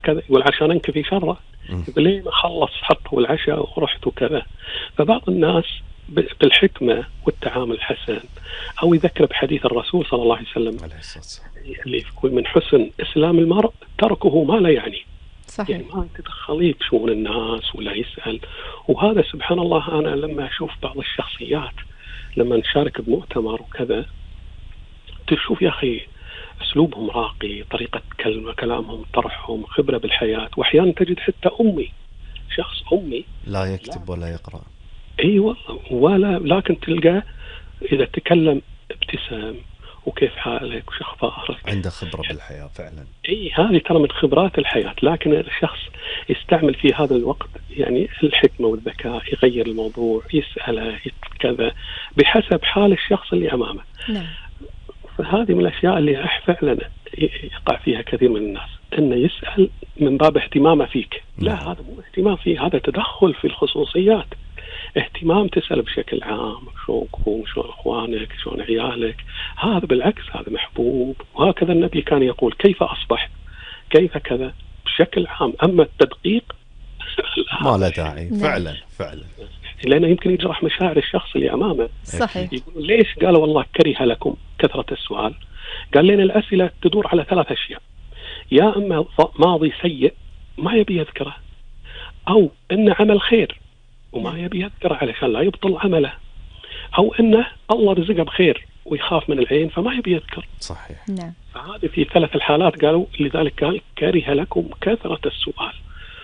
كذا، يقول عشان انكفي شره. يقول ليه ما خلص حطه العشاء ورحت وكذا. فبعض الناس بالحكمة والتعامل الحسن، أو يذكر بحديث الرسول صلى الله عليه وسلم اللي يقول من حسن إسلام المرء تركه ما لا يعني. صحيح. يعني ما يتدخل بشؤون الناس ولا يسأل. وهذا سبحان الله، أنا لما أشوف بعض الشخصيات لما نشارك بمؤتمر وكذا، تشوف يا أخي أسلوبهم راقي، طريقة كلامهم، طرحهم، خبرة بالحياة. وأحيانا تجد حتى شخص أمي لا يكتب ولا يقرأ. والله ولا، لكن تلقاه إذا تكلم ابتسام وكيف حالك وش أخبارك، عنده خبرة بالحياة فعلا. هذه ترى من خبرات الحياة. لكن الشخص يستعمل في هذا الوقت يعني الحكمة والذكاء، يغير الموضوع، يسأله كذا بحسب حال الشخص اللي أمامه. نعم. فهذه من الأشياء اللي فعلا يقع فيها كثير من الناس، إنه يسأل من باب اهتمامه فيك. لا، هذا مو اهتمام فيه، هذا تدخل في الخصوصيات. اهتمام تسأل بشكل عام شلونكم، شلون اخوانك، شلون عيالك. هذا بالعكس، هذا محبوب. وهكذا النبي كان يقول كيف أصبح، كيف كذا، بشكل عام. أما التدقيق ما له داعي. فعلا فعلا، لأنه يمكن يجرح مشاعر الشخص اللي أمامه. صحيح. يقول ليش؟ قال والله كره لكم كثرة السؤال. قال لنا الأسئلة تدور على 3 أشياء: يا أما ماضي سيء ما يبي يذكره، أو إنه عمل خير وما يبي يذكره علشان لا يبطل عمله، أو إنه الله رزقه بخير ويخاف من العين فما يبي يذكر. صحيح. نعم. فهذه في 3 الحالات قالوا، لذلك قال كره لكم كثرة السؤال.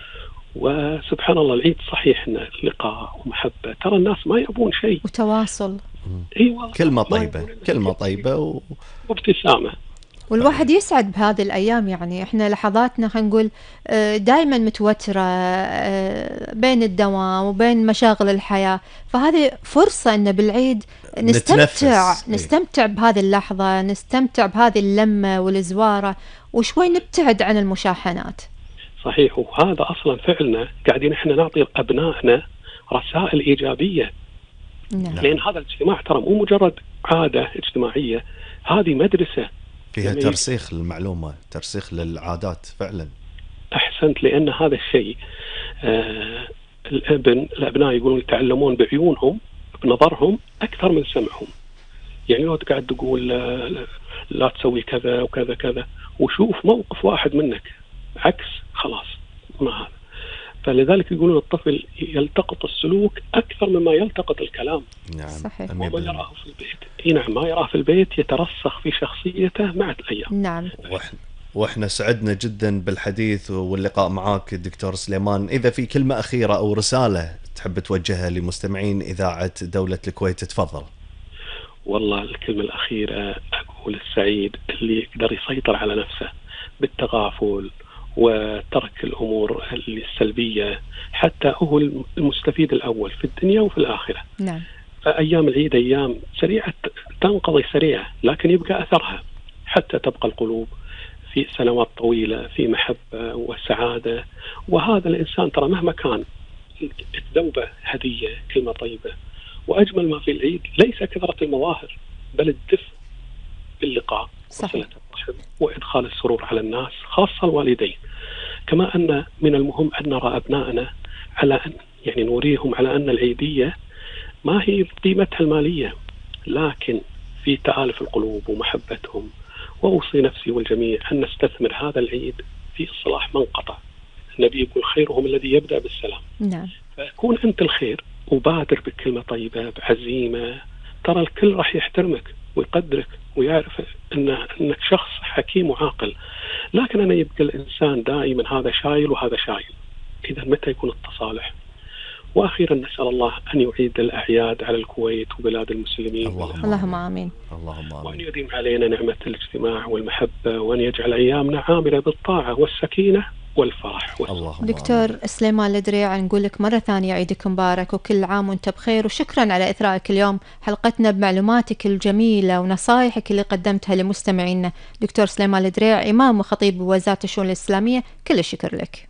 وسبحان الله العيد صحيح إنه لقاء ومحبة، ترى الناس ما يبون شيء، وتواصل. أيوة، كلمة طيبة، كلمة طيبة وابتسامة. والواحد يسعد بهذه الأيام. يعني إحنا لحظاتنا خلينا نقول دائما متوترة بين الدوام وبين مشاغل الحياة، فهذه فرصة إن بالعيد نستمتع بهذه اللحظة، نستمتع بهذه اللمة والزوارة، وشوي نبتعد عن المشاحنات. صحيح. وهذا أصلا فعلنا قاعدين إحنا نعطي أبنائنا رسائل إيجابية. نعم. لأن هذا الاجتماع ترى مو مجرد عادة اجتماعية، هذه مدرسة فيها ترسيخ للمعلومة، ترسيخ للعادات فعلا. أحسنت. لأن هذا الشيء الأبناء يقولون يتعلمون بعيونهم، بنظرهم أكثر من سمعهم. يعني لو تقعد تقول لا تسوي كذا وكذا كذا، وشوف موقف واحد منك عكس، خلاص ما هذا. فلذلك يقولون الطفل يلتقط السلوك أكثر مما يلتقط الكلام. نعم. صحيح. وما يراه في البيت. نعم، ما يراه في البيت يترسخ في شخصيته مع الأيام. نعم. وإحنا سعدنا جدا بالحديث واللقاء معاك دكتور سليمان. إذا في كلمة أخيرة أو رسالة تحب توجهها لمستمعين إذاعة دولة الكويت تفضل. والله الكلمة الأخيرة أقول السعيد اللي يقدر يسيطر على نفسه بالتغافل وترك الأمور السلبية، حتى هو المستفيد الأول في الدنيا وفي الآخرة. نعم. فأيام العيد أيام سريعة، تنقضي سريعة، لكن يبقى أثرها حتى تبقى القلوب في سنوات طويلة في محبة وسعادة. وهذا الإنسان ترى مهما كان التوبة هدية، كلمة طيبة. وأجمل ما في العيد ليس كثرة المظاهر، بل الدفء باللقاء وصلة الرحم وإدخال السرور على الناس، خاصة الوالدين. كما أن من المهم أن نرى أبنائنا على أن يعني نوريهم على أن العيدية ما هي قيمتها المالية، لكن في تآلف القلوب ومحبتهم. وأوصي نفسي والجميع أن نستثمر هذا العيد في إصلاح من قطع. النبي يقول خيرهم الذي يبدأ بالسلام. نعم. فكون أنت الخير وبادر بكلمة طيبة بعزيمة، ترى الكل راح يحترمك ويقدرك ويعرف أنك شخص حكيم وعاقل. لكن أنا يبقى الإنسان دائما هذا شايل وهذا شايل. إذا متى يكون التصالح؟ وأخيرا نسأل الله أن يعيد الأعياد على الكويت وبلاد المسلمين. اللهم آمين. اللهم آمين. وأن يديم علينا نعمة الاجتماع والمحبة، وأن يجعل أيامنا عامرة بالطاعة والسكينة والفرح. دكتور سليمان الدريع، نقول لك مرة ثانية عيدك مبارك وكل عام وانت بخير، وشكرا على إثرائك اليوم حلقتنا بمعلوماتك الجميلة ونصائحك اللي قدمتها لمستمعينا. دكتور سليمان الدريع، إمام وخطيب بوزارة الشؤون الإسلامية، كل الشكر لك.